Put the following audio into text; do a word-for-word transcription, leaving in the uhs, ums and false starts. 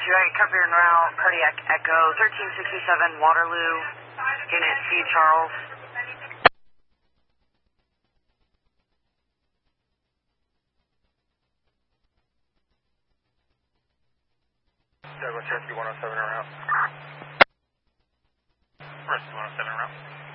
right, cover your route, cardiac echo, thirteen sixty-seven Waterloo, unit C, Charles. Douglas Cherokee one oh seven en route. Rescue one oh seven en route.